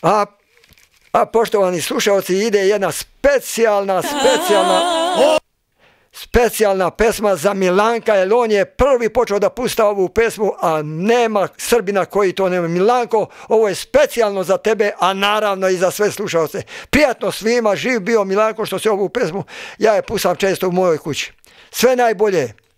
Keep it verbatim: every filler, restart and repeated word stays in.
A, a poštovani slušalci, ide jedna specijalna, specijalna, specijalna pesma za Milanka, jer on je prvi počeo da pušta ovu pesmu, a nema Srbina koji to nema. Milanko, ovo je specijalno za tebe, a naravno i za sve slušalce. Prijatno svima, živ bio Milanko što se ovu pesmu, ja je pustam često u mojoj kući. Sve najbolje.